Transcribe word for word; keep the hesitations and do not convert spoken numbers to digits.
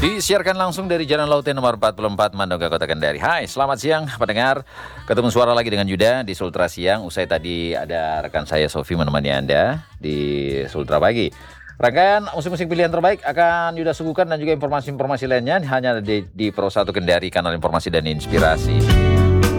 Disiarkan langsung dari Jalan Laute nomor empat puluh empat Mandungga, Kota Kendari. Hai, selamat siang pendengar. Ketemu suara lagi dengan Yuda di Sultra Siang. Usai tadi ada rekan saya Sofi menemani Anda di Sultra Pagi. Rangkaian musik-musik pilihan terbaik akan Yuda suguhkan dan juga informasi-informasi lainnya hanya di, di Pro satu Kendari, kanal informasi dan inspirasi.